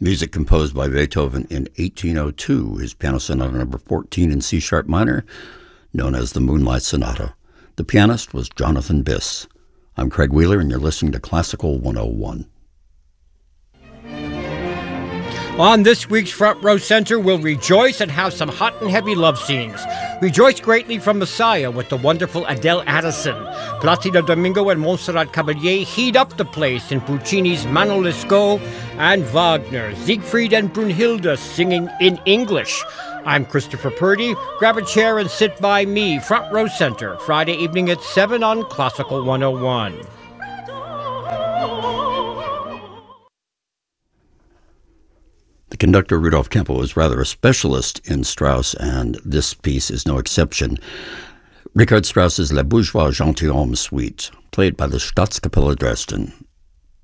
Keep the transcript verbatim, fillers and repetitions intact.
Music composed by Beethoven in eighteen oh two, his Piano Sonata number fourteen in C-sharp minor, known as the Moonlight Sonata. The pianist was Jonathan Biss. I'm Craig Wheeler, and you're listening to Classical one oh one. On this week's Front Row Center, we'll rejoice and have some hot and heavy love scenes. Rejoice greatly from Messiah with the wonderful Adele Addison. Placido Domingo and Montserrat Caballé heat up the place in Puccini's Manon Lescaut, and Wagner, Siegfried and Brunhilde singing in English. I'm Christopher Purdy. Grab a chair and sit by me. Front Row Center, Friday evening at seven on Classical one oh one. The conductor, Rudolf Kempe, was rather a specialist in Strauss, and this piece is no exception. Richard Strauss's La Bourgeois Gentilhomme Suite, played by the Staatskapelle Dresden.